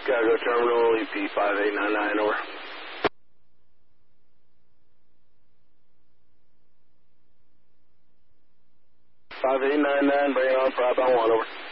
Chicago Terminal, EP 5899, over. 5899, bring it on for outbound 1, over.